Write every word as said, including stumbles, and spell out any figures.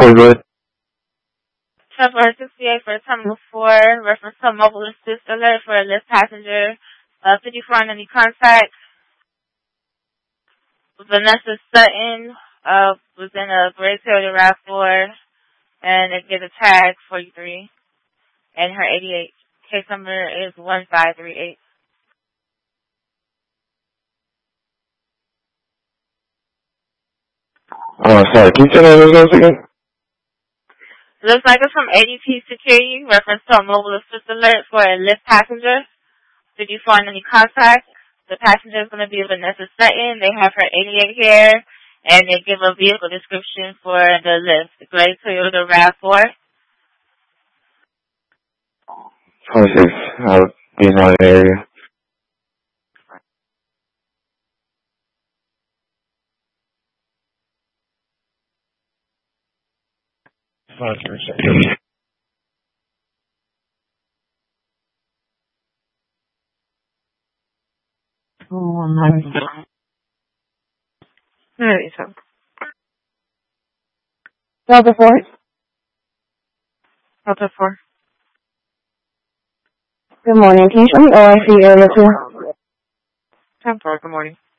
Please go ahead. Traveler sixty-eight for Terminal four, reference to mobile assist alert for a lift passenger, uh, fifty-four on any contact. Vanessa Sutton, uh, was in a gray Toyota RAV four, and it gives a tag forty-three, and her eighty-eight case number is one five three eight. Oh, sorry, can you say that again? again? Looks like it's from A D P Security, reference to a mobile assist alert for a lift passenger. Did you find any contact? The passenger is going to be Vanessa Sutton. They have her eighty-eight here, and they give a vehicle description for the lift. The gray Toyota RAV four. twenty-six, I'll be in that area. Five, three, six. Oh, nice. There you go. Delta four. Delta four. Good morning. Can you show me O I C area two? ten four, good morning.